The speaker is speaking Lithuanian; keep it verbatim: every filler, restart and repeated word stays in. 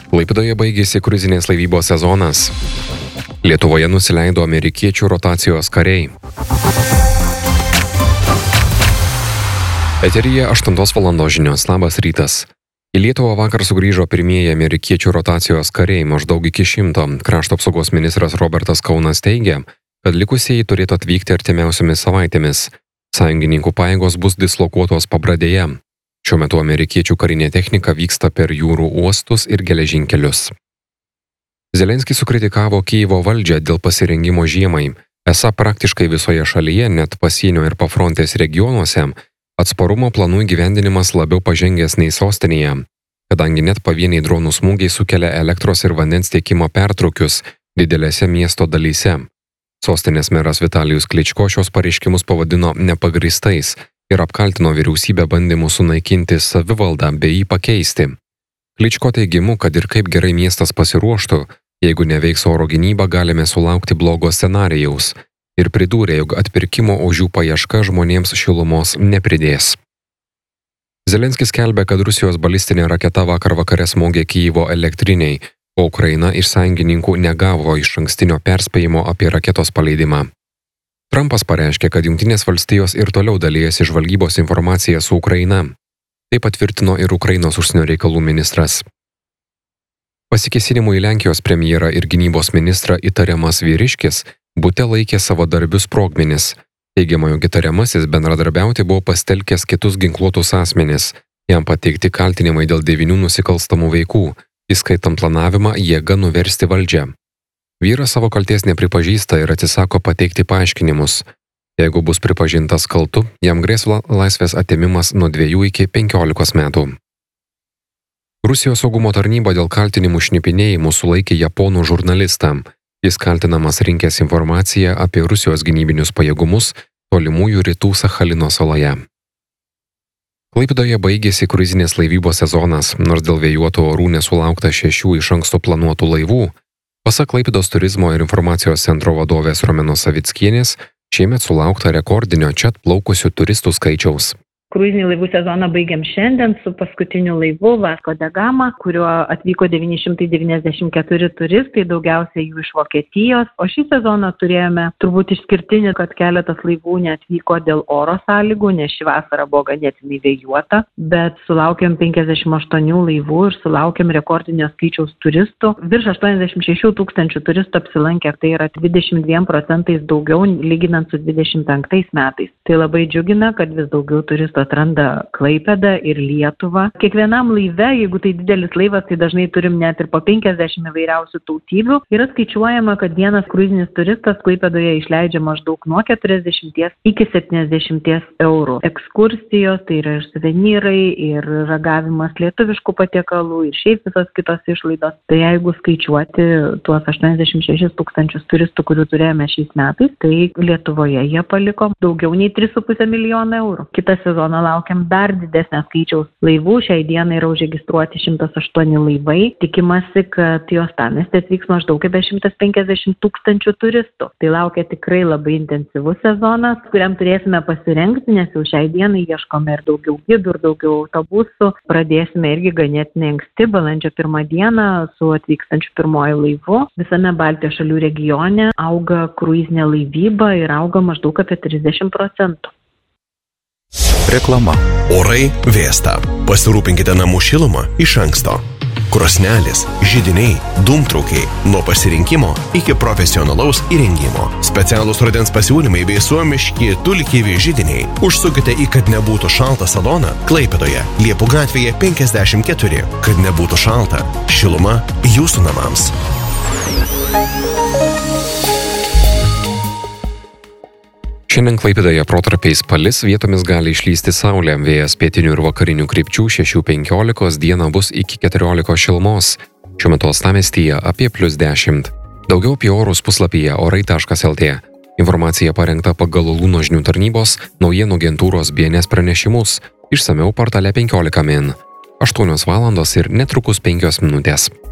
Klaipėdoje baigėsi kruizinės laivybos sezonas. Lietuvoje nusileido amerikiečių rotacijos kariai. Eteryje aštuntos valandos žinios. Labas rytas. Į Lietuvą vakar sugrįžo pirmieji amerikiečių rotacijos kariai, maždaug iki šimto. Krašto apsaugos ministras Robertas Kaunas teigia, kad likusieji turėtų atvykti artimiausiomis savaitėmis. Sąjungininkų pajėgos bus dislokuotos Pabradėje. Šiuo metu amerikiečių karinė technika vyksta per jūrų uostus ir geležinkelius. Zelenskis sukritikavo Kijevo valdžią dėl pasirengimo žiemai. Esą praktiškai visoje šalyje, net pasienio ir pafrontės regionuose, atsparumo planų įgyvendinimas labiau pažengęs nei sostinėje, kadangi net pavieniai dronų smūgiai sukelia elektros ir vandens tiekimo pertraukius didelėse miesto dalyse. Sostinės meras Vitalijus Kličko šios pareiškimus pavadino nepagrįstais ir apkaltino vyriausybę bandymu sunaikinti savivaldą bei jį pakeisti. Kličko teigimu, kad ir kaip gerai miestas pasiruoštų, jeigu neveiks oro gynyba, galime sulaukti blogo scenarijaus. Ir pridūrė, jog atpirkimo ožių paieška žmonėms šilumos nepridės. Zelenskis skelbia, kad Rusijos balistinė raketa vakar vakare smogė Kijevo elektriniai, o Ukraina iš sąjungininkų negavo išankstinio perspėjimo apie raketos paleidimą. Trumpas pareiškė, kad Jungtinės valstijos ir toliau dalijasi žvalgybos informaciją su Ukraina. Tai patvirtino ir Ukrainos užsienio reikalų ministras. Pasikėsinimu į Lenkijos premjerą ir gynybos ministrą įtariamas vyriškis bute laikė savo darbius sprogmenis. Teigiama, jog įtariamasis bendradarbiauti buvo pastelkęs kitus ginkluotus asmenis. Jam pateikti kaltinimai dėl devynių nusikalstamų veikų, įskaitant planavimą jėga nuversti valdžią. Vyras savo kaltės nepripažįsta ir atsisako pateikti paaiškinimus. Jeigu bus pripažintas kaltu, jam grės laisvės atėmimas nuo dviejų iki penkiolikos metų. Rusijos saugumo tarnyba dėl kaltinimų šnipinėjimų sulaikė japonų žurnalistą. Jis kaltinamas rinkęs informaciją apie Rusijos gynybinius pajėgumus tolimųjų rytų Sachalino saloje. Klaipėdoje baigėsi kruizinės laivybos sezonas, nors dėl vėjuotų orų nesulaukta šešių iš anksto planuotų laivų. Pasak Klaipėdos turizmo ir informacijos centro vadovės Romenos Savickienės, šiemet sulaukta rekordinio čia atplaukusių turistų skaičiaus. Kruizinį laivų sezoną baigiam šiandien su paskutiniu laivu Vasco da Gama, kuriuo atvyko devyni šimtai devyniasdešimt keturi turistai, daugiausiai jų iš Vokietijos. O šį sezoną turėjome turbūt išskirtinį, kad keletas laivų neatvyko dėl oro sąlygų, nes ši vasara buvo ganėtinai vėjuota, bet sulaukėm penkiasdešimt aštuonių laivų ir sulaukėm rekordinio skaičiaus turistų. Virš aštuoniasdešimt šešių tūkstančių turistų apsilankė, tai yra dvidešimt dviem procentais daugiau lyginant su dvidešimt penktais metais. Tai labai džiugina, kad vis daugiau turistų atranda Klaipėdą ir Lietuvą. Kiekvienam laive, jeigu tai didelis laivas, tai dažnai turim net ir po penkiasdešimt įvairiausių tautybių. Yra skaičiuojama, kad vienas kruizinis turistas Klaipėdoje išleidžia maždaug nuo keturiasdešimties iki septyniasdešimties eurų. Ekskursijos, tai yra ir suvenyrai, ir ragavimas lietuviškų patiekalų, ir šiaip visos kitos išlaidos. Tai jeigu skaičiuoti tuos aštuoniasdešimt šešis tūkstančius turistų, kurių turėjome šiais metais, tai Lietuvoje jie paliko daugiau nei tris su puse milijono eurų. Kitą sezoną laukiam dar didesnio skaičiaus laivų. Šiai dienai yra užregistruoti šimtas aštuoni laivai. Tikimasi, kad į uostamiestį atvyks maždaug apie šimtas penkiasdešimt tūkstančių turistų. Tai laukia tikrai labai intensyvus sezonas, kuriam turėsime pasirengti, nes jau šiai dienai ieškome ir daugiau gidų, ir daugiau autobusų. Pradėsime irgi ganėtinai anksti, balandžio pirmą dieną su atvykstančiu pirmoju laivu. Visame Baltijos šalių regione auga kruizinė laivyba ir auga maždaug apie trisdešimt procentų. Reklama. Orai vėsta. Pasirūpinkite namų šilumą iš anksto. Krosnelės, židiniai, dūmtraukiai. Nuo pasirinkimo iki profesionalaus įrengimo. Specialūs rudens pasiūlymai bei suomiški tulkivi židiniai. Užsukite į Kad nebūtų šalta saloną Klaipėdoje, Liepų gatvėje penkiasdešimt keturi. Kad nebūtų šalta. Šiluma jūsų namams. Šiandien Klaipėdoje protarpiais palis, vietomis gali išlysti saulė, vėjas pietinių ir vakarinių krypčių šešių penkiolikos, dieną bus iki keturiolikos šilumos. Šiuo metu uostamiestyje apie plius dešimt. Daugiau apie orus puslapyje orai taškas lt. Informacija parengta pagal Lūno žinių tarnybos naujienų agentūros B N S pranešimus. Išsamiau portale penkiolika min. aštuonios valandos ir netrukus penkios minutės.